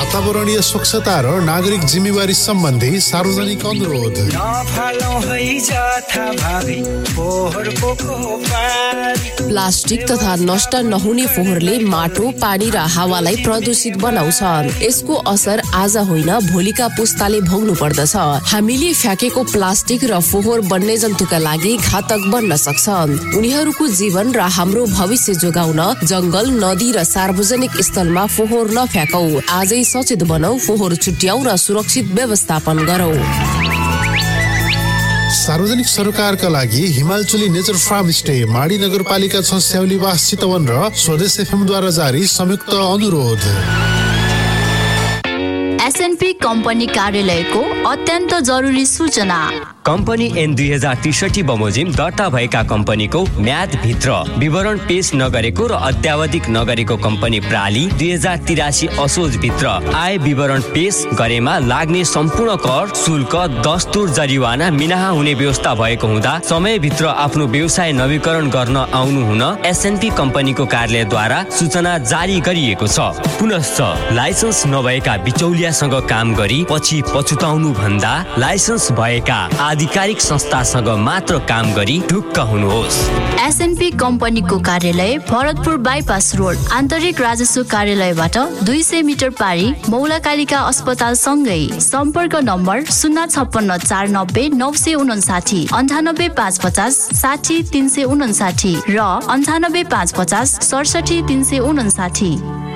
वातावरणीय स्वच्छता र नागरिक जिम्मेवारी सम्बन्धी सार्वजनिक अनुरोध। प्लास्टिक तथा नष्ट नहुने फोहोरले माटो, पानी र हावालाई प्रदूषित बनाउँछन्। यसको असर आज होइन भोलिका पुस्ताले भोग्नु पर्दछ। हामीले फ्याँकेको प्लास्टिक र फोहोर वन्यजन्तुका लागि घातक बन्न सक्छन्। उनीहरूको जीवन र हाम्रो भविष्य जोगाउन जंगल, नदी र सार्वजनिक स्थलमा फोहोर नफ्याँकौ। आजै सचेत बनौ, फोहोर छुट्याउ र सुरक्षित व्यवस्थापन गरौ। सार्वजनिक सरोकारका लागि हिमालचली नेचर फार्म स्टे, माडी नगरपालिका 6 स्याउलीवास चितवन र स्वदेश FM द्वारा जारी संयुक्त अनुरोध। एसएनपी कम्पनी कार्यालयको अत्यन्त जरुरी सूचना। कम्पनी N 2063 बमोजिम दर्ता भएका कम्पनीको म्याद भित्र विवरण पेश नगरेको र अत्यावधिक नगरेको कम्पनी प्राली 2083 असोज भित्र आय विवरण पेश गरेमा लाग्ने सम्पूर्ण कर, शुल्क, दस्तुर, जरिवाना मिनाहा हुने व्यवस्था भएको हुँदा समयभित्र आफ्नो व्यवसाय नवीकरण गर्न आउनु हुन एसएनपी कम्पनीको कार्यालयद्वारा सूचना जारी गरिएको छ। पुनश्च लाइसेन्स नभएका बिचौलियासँग काम गरी पछि पछुताउनु भन्दा लाइसेन्स भएका आधिकारिक संस्थासँग मात्र काम गरी ढुक्क हुनुहोस्। एसएनपी कम्पनीको कार्यालय भरतपुर बाइपास रोड, आन्तरिक राजस्व कार्यालयबाट 200 मिटर पारी मौलाकालिका अस्पताल सँगै। सम्पर्क नम्बर 056 490 959, 98 550 60 359 र 98 550 67 359।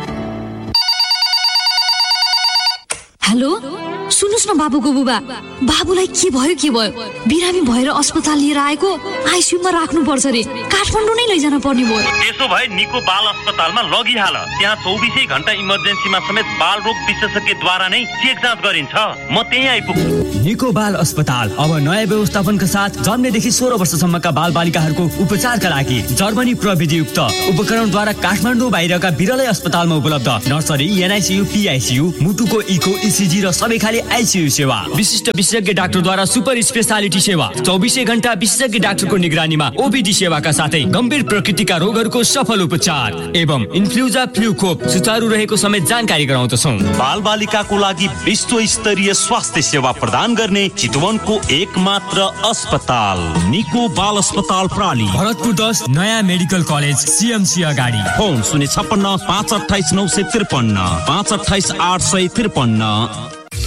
हेलो, सुन्नुस् न बाबुको बुबा, बाबुलाई के भयो? बिरामी भएर अस्पताल लिएर आएको, आइसियुमा राख्नु पर्छ रे। काठमाडौँ नै लैजान पर्ने भयो। त्यसो भए निको बाल अस्पतालमा लगिहाल। त्यहाँ 24 घण्टा इमर्जेन्सीमा समेत बाल रोग विशेषज्ञद्वारा नै चेक जाँच गरिन्छ। म त्यही आइपुग्छु। निको बाल अस्पताल अब नयाँ व्यवस्थापनका साथ जन्मेदेखि 16 वर्षसम्मका बाल बालिकाहरूको उपचारका लागि जर्मनी प्रविधियुक्त उपकरणद्वारा काठमाडौँ बाहिरका विरलै अस्पतालमा उपलब्ध। नर्सरी, एनआइसियु, पीआइसियु, मुटुको इको, इसिजी र सबै खाले आइसियु सेवा। विशिष्ट विशेषज्ञ डाक्टरद्वारा सुपर स्पेशालिटी सेवा। 24 घण्टा विशेषज्ञ डाक्टरको निगरानीमा ओपीडी सेवाका साथै गम्भीर प्रकृतिका रोगहरूको सफल उपचार एवं इन्फ्लुएन्जा फ्लू खोप सुचारू रहेको समेत जानकारी गराउँदछौँ। बाल बालिकाको लागि विश्व स्तरीय स्वास्थ्य सेवा प्रदान गर्ने चितवनको एकमात्र अस्पताल निको बाल अस्पताल प्राली, भरतपुर 10 नयाँ मेडिकल कलेज सीएमसी अगाडि। फोन 056 528 953 528 853।